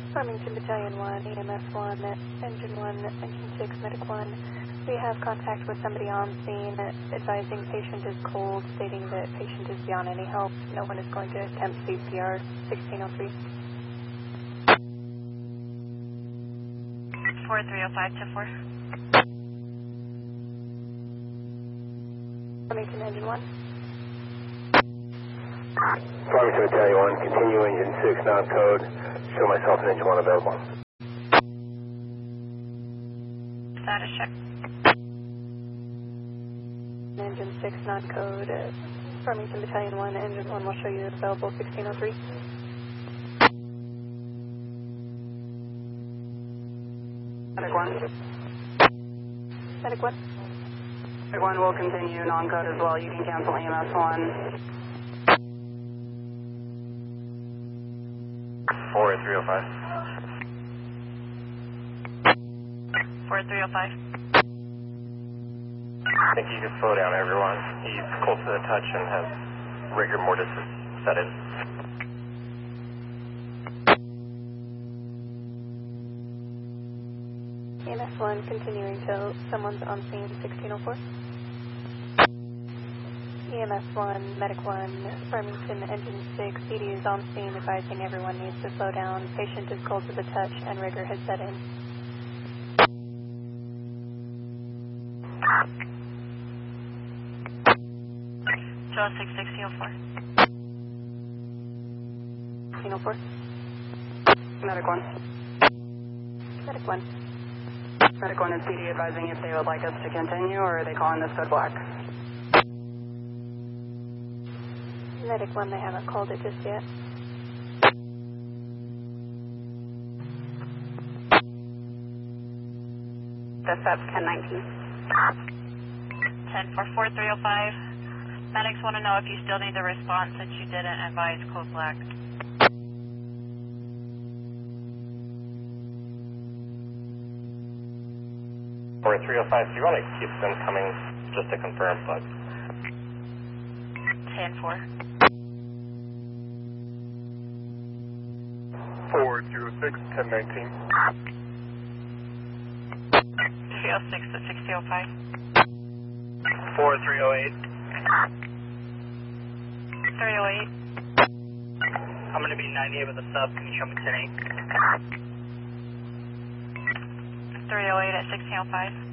Farmington Battalion 1, EMS 1, Engine 1, Engine 6, Medic 1. We have contact with somebody on scene advising patient is cold, stating that patient is beyond any help. No one is going to attempt CPR. 1603. 4305 to 4. Farmington Engine 1. Farmington Battalion 1, continue Engine 6, non-code. Show myself and Engine 1 available. Status check. Engine 6, non-code. Farmington Battalion 1, Engine 1 will show you available. 1603. Medic 1. Medic 1. Medic 1 will continue non-code as well. You can cancel EMS 1. 4305. 4305. I think you can slow down, everyone. He's close to the touch and has rigor mortis set in. EMS 1 continuing till someone's on scene. 1604. EMS 1, Medic 1, Farmington Engine 6, PD is on scene advising everyone needs to slow down. Patient is cold to the touch and rigor has set in. Joe 66004. 1604. Medic 1. Medic 1. Medic 1 is PD advising if they would like us to continue, or are they calling this code black? Medic 1, they haven't called it just yet. Dispatch 1019. 10-4-4305. Medics want to know if you still need the response since you didn't advise code black. For 305, so you want to keep them coming just to confirm, but 10-4. 406, 1019. 306 to 6005. 4308. 308. I'm going to be 98 with a sub. Can you show me 10-8? 308 at 1605.